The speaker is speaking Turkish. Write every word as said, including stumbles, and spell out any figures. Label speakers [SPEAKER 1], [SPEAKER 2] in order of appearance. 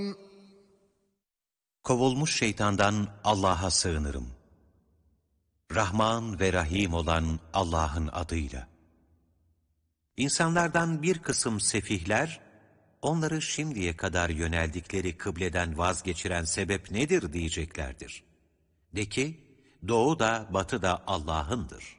[SPEAKER 1] Kovulmuş şeytandan Allah'a sığınırım. Rahman ve Rahim olan Allah'ın adıyla. İnsanlardan bir kısım sefihler, onları şimdiye kadar yöneldikleri kıbleden vazgeçiren sebep nedir diyeceklerdir. De ki, doğu da batı da Allah'ındır.